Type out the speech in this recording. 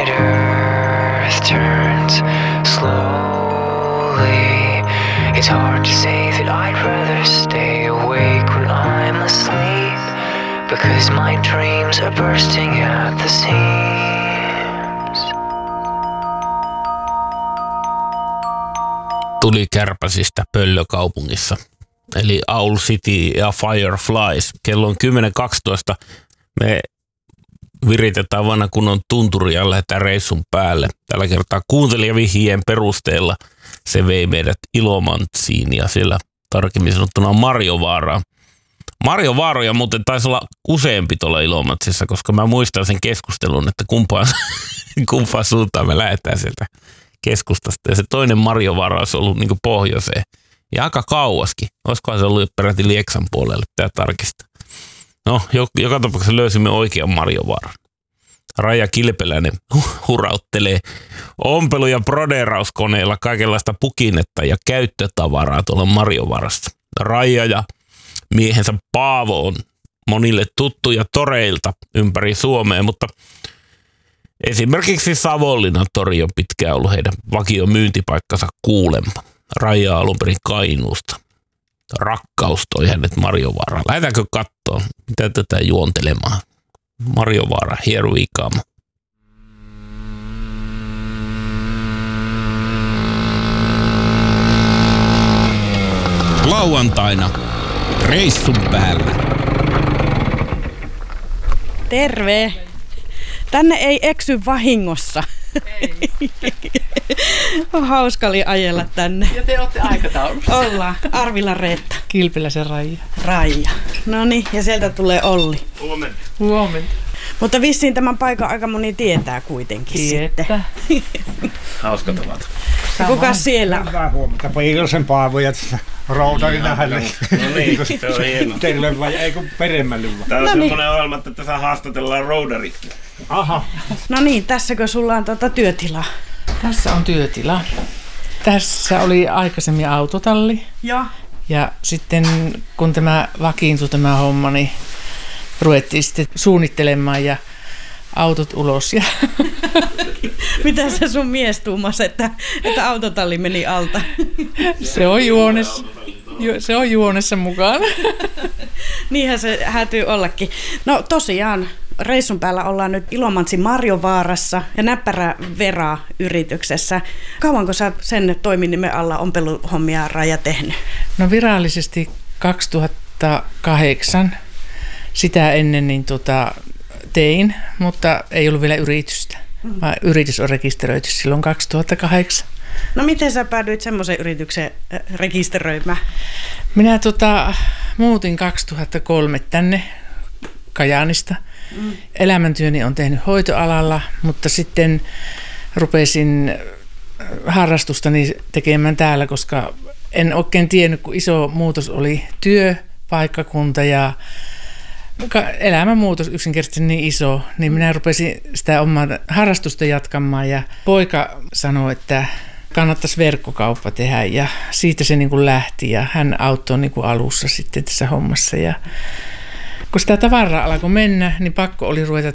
planet Earth turns slowly. It's hard to say that I'd rather stay awake when I'm asleep, because my dreams are bursting at the seams. Tuli Kärpäsistä Pöllökaupungissa, eli Owl City ja Fireflies. Kello on 10.12. Me viritetään vanha kunnon tunturia ja lähdetään reissun päälle. Tällä kertaa kuuntelijavihjeen perusteella se vei meidät Ilomantsiin ja siellä tarkemmin sanottuna Marjovaaraan. Marjovaaroja muuten taisi olla useampi tuolla Ilomantsissa, koska mä muistan sen keskustelun, että kumpaan suuntaan me lähdetään sieltä keskustasta. Ja se toinen Marjovaara olisi ollut niin kuin pohjoiseen. Ja aika kauaskin. Olisikohan se ollut peräti Lieksan puolelle, pitää tarkistaa. No, joka tapauksessa löysimme oikean Marjovaaran. Raija Kilpeläinen hurauttelee ompelu- ja broderauskoneilla kaikenlaista pukinetta ja käyttötavaraa tuolla Marjovaarassa. Raija ja miehensä Paavo on monille tuttuja toreilta ympäri Suomea, mutta esimerkiksi Savonlinnan tori on pitkään ollut heidän vakio myyntipaikkansa kuulemma. Raija alun perin Kainuusta. Rakkaus toi hänet Marjovaaraan. Lähdetäänkö katsoa, mitä tätä juontelemaan? Marjovaara, here we come. Lauantaina reissun päällä. Terve! Tänne ei eksy vahingossa. Ei. On hauska oli ajella tänne. Ja te olette aikataulussa. Ollaan. Arvilla Reetta. Kilpiläisen Raija. No niin, ja sieltä tulee Olli. Huomenta. Mutta vissiin tämän paikan aika moni tietää kuitenkin sitten. Hauska tavata. Ja kuka siellä on? Hyvää huomenta. Piilosen Paavo ja routari nähdä. No niin, se on hienoa. Teille vai ei kun peremmälle vai? Tää on semmoinen ohjelma, että tässä haastatellaan roudaritkin. Aha. No niin, tässäkö sulla on työtilaa? Tässä on työtila. Tässä oli aikaisemmin autotalli. Joo. Ja sitten kun tämä vakiintui tämä homma, niin ruvettiin sitten suunnittelemaan ja autot ulos. Ja Mitä se sun mies tuumasi, että autotalli meni alta? Se on juonessa mukaan. Niinhän se hätyy ollakin. No tosiaan, reissun päällä ollaan nyt Ilomantsin Marjovaarassa ja Näppärä Vera-yrityksessä. Kauanko sä sen toiminimen alla ompeluhommia Raija tehnyt? No virallisesti 2008. Sitä ennen niin tein, mutta ei ollut vielä yritystä. Vaan yritys on rekisteröity silloin 2008. No miten sä päädyit semmoisen yrityksen rekisteröimään? Minä muutin 2003 tänne Kajaanista. Elämäntyöni on tehnyt hoitoalalla, mutta sitten rupesin harrastustani tekemään täällä, koska en oikein tiennyt, kun iso muutos oli työpaikkakunta ja elämän muutos yksinkertaisesti niin iso, niin minä rupesin sitä omaa harrastusta jatkamaan ja poika sanoi, että kannattaisi verkkokauppa tehdä ja siitä se niin kuin lähti ja hän auttoi niin kuin alussa sitten tässä hommassa ja kun sitä tavaraa alkoi mennä, niin pakko oli ruveta